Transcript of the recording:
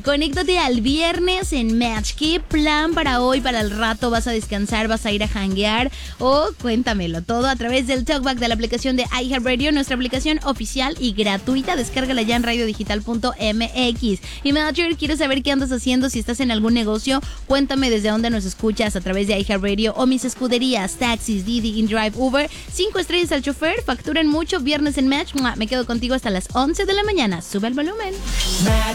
Conéctate al viernes en Match. ¿Qué plan para hoy, para el rato? ¿Vas a descansar? ¿Vas a ir a janguear? O cuéntamelo todo a través del Talkback de la aplicación de iHeartRadio, nuestra aplicación oficial y gratuita. Descárgala ya en radiodigital.mx. Y Matcher, quiero saber qué andas haciendo. Si estás en algún negocio, cuéntame desde dónde nos escuchas a través de iHeartRadio o mis escuderías, taxis, Didi, InDrive, Uber. 5 estrellas al chofer, facturan mucho. Viernes en Match. Me quedo contigo hasta las 11 de la mañana. Sube el volumen.